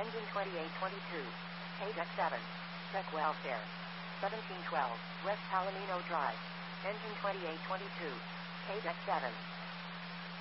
Engine 2822. Deck 7. Deck welfare. 1712, West Palomino Drive. Engine 2822. Deck 7.